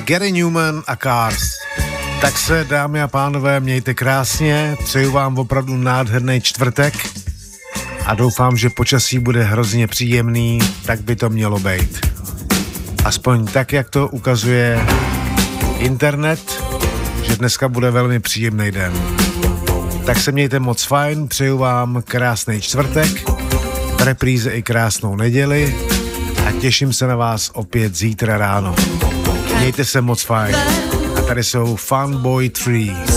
Gary Numan a Cars. Tak se, dámy a pánové, mějte krásně, přeju vám opravdu nádherný čtvrtek a doufám, že počasí bude hrozně příjemný, tak by to mělo být. Aspoň tak, jak to ukazuje internet, že dneska bude velmi příjemný den. Tak se mějte moc fajn, přeju vám krásný čtvrtek, v repríze i krásnou neděli a těším se na vás opět zítra ráno. Mějte se moc fajn. A tady jsou Fun Boy 3.